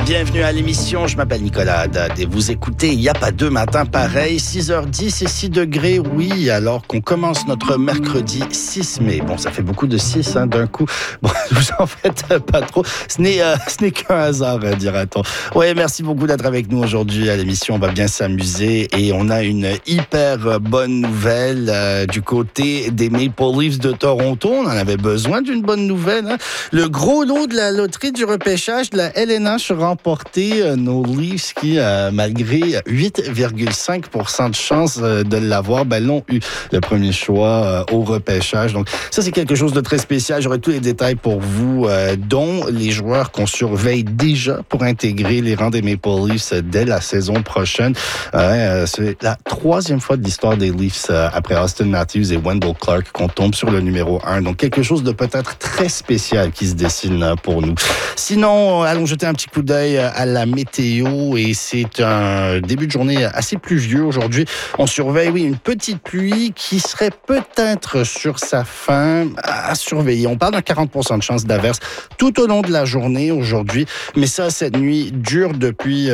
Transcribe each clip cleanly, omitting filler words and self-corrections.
Bienvenue à l'émission, je m'appelle Nicolas Haddad et vous écoutez Il n'y a pas deux matins pareils, 6h10 et 6 degrés, oui, alors qu'on commence notre mercredi 6 mai. Bon, ça fait beaucoup de 6 d'un coup. Bon, vous en faites pas trop. Ce n'est qu'un hasard, dira-t-on. Oui, merci beaucoup d'être avec nous aujourd'hui à l'émission. On va bien s'amuser et on a une hyper bonne nouvelle du côté des Maple Leafs de Toronto. On en avait besoin d'une bonne nouvelle. Hein? Le gros lot de la loterie du repêchage de la LNH remporté nos Leafs qui, malgré 8,5% de chance de l'avoir, l'ont eu le premier choix au repêchage. Donc ça, c'est quelque chose de très spécial. J'aurai tous les détails pour vous, dont les joueurs qu'on surveille déjà pour intégrer les rangs des Maple Leafs dès la saison prochaine. C'est la troisième fois de l'histoire des Leafs après Austin Matthews et Wendell Clark qu'on tombe sur le numéro 1. Donc quelque chose de peut-être très spécial qui se dessine pour nous. Sinon, allons jeter un petit coup d'œil à la météo et c'est un début de journée assez pluvieux aujourd'hui. On surveille, une petite pluie qui serait peut-être sur sa fin à surveiller. On parle d'un 40% de chance d'averse tout au long de la journée aujourd'hui, mais ça, cette pluie dure depuis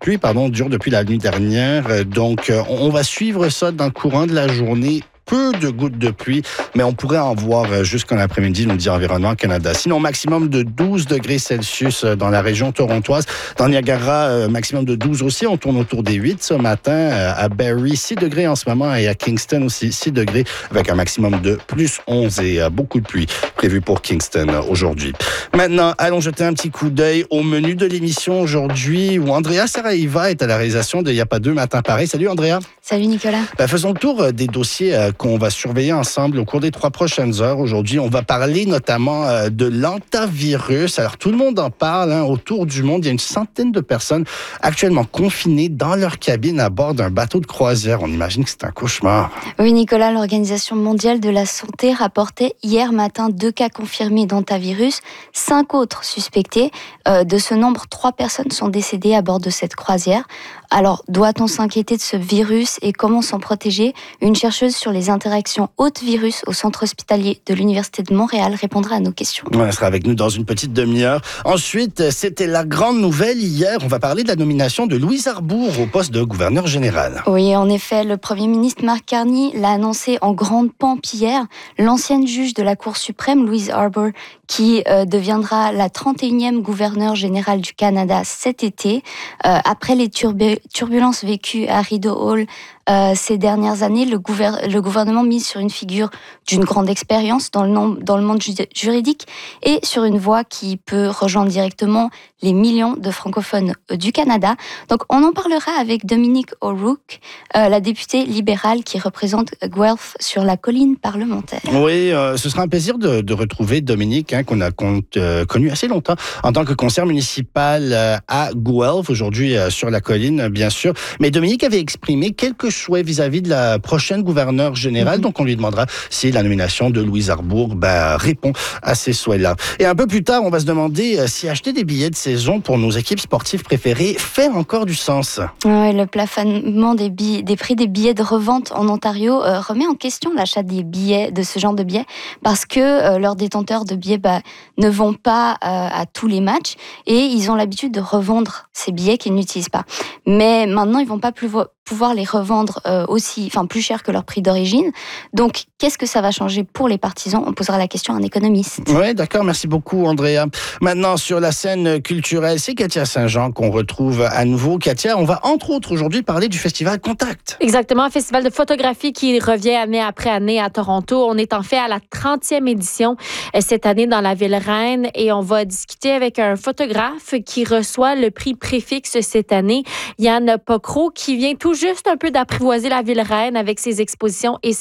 la nuit dernière. Donc, on va suivre ça dans le courant de la journée. Peu de gouttes de pluie, mais on pourrait en voir jusqu'en après-midi, nous dit Environnement Canada. Sinon, maximum de 12 degrés Celsius dans la région torontoise. Dans Niagara, maximum de 12 aussi. On tourne autour des 8 ce matin. À Barrie, 6 degrés en ce moment. Et à Kingston aussi, 6 degrés avec un maximum de plus 11 et beaucoup de pluie prévu pour Kingston aujourd'hui. Maintenant, allons jeter un petit coup d'œil au menu de l'émission aujourd'hui où Andrea Saraiva est à la réalisation de Il n'y a pas deux matins pareils. Salut Andrea. Salut Nicolas. Faisons le tour des dossiers qu'on va surveiller ensemble au cours des 3 prochaines heures. Aujourd'hui, on va parler notamment de l'hantavirus. Alors, tout le monde en parle autour du monde. Il y a une centaine de personnes actuellement confinées dans leur cabine à bord d'un bateau de croisière. On imagine que c'est un cauchemar. Oui, Nicolas, l'Organisation mondiale de la santé rapportait hier matin 2 cas confirmés d'hantavirus, 5 autres suspectés. De ce nombre, 3 personnes sont décédées à bord de cette croisière. Alors, doit-on s'inquiéter de ce virus et comment s'en protéger ? Une chercheuse sur les interactions hôtes-virus au centre hospitalier de l'Université de Montréal répondra à nos questions. Elle sera avec nous dans une petite demi-heure. Ensuite, c'était la grande nouvelle hier. On va parler de la nomination de Louise Arbour au poste de gouverneur général. Oui, en effet, le Premier ministre Mark Carney l'a annoncé en grande pompe hier. L'ancienne juge de la Cour suprême, Louise Arbour, qui deviendra la 31e gouverneure générale du Canada cet été, après les turbulences vécues à Rideau Hall ces dernières années, le gouvernement mise sur une figure d'une grande expérience dans le monde juridique et sur une voix qui peut rejoindre directement les millions de francophones du Canada. Donc, on en parlera avec Dominique O'Rourke, la députée libérale qui représente Guelph sur la colline parlementaire. Oui, ce sera un plaisir de retrouver Dominique, qu'on a connu assez longtemps en tant que conseiller municipal à Guelph, aujourd'hui sur la colline, bien sûr. Mais Dominique avait exprimé quelques souhaits vis-à-vis de la prochaine gouverneure générale, donc on lui demandera si la nomination de Louise Arbour répond à ces souhaits-là. Et un peu plus tard, on va se demander si acheter des billets de saison pour nos équipes sportives préférées fait encore du sens. Oui, le plafonnement des prix des billets de revente en Ontario remet en question l'achat de ce genre de billets parce que leurs détenteurs de billets ne vont pas à tous les matchs et ils ont l'habitude de revendre ces billets qu'ils n'utilisent pas. Mais maintenant, ils vont pas pouvoir les revendre plus cher que leur prix d'origine. Donc, qu'est-ce que ça va changer pour les partisans ? On posera la question à un économiste. Oui, d'accord. Merci beaucoup, Andrea. Maintenant, sur la scène culturelle, c'est Katia Saint-Jean qu'on retrouve à nouveau. Katia, on va entre autres aujourd'hui parler du festival Contact. Exactement, un festival de photographie qui revient année après année à Toronto. On est en fait à la 30e édition cette année dans la Ville-Reine et on va discuter avec un photographe qui reçoit le prix Préfixe cette année, Yann Pocro, qui vient tout juste un peu d'apprivoiser la Ville-Reine avec ses expositions et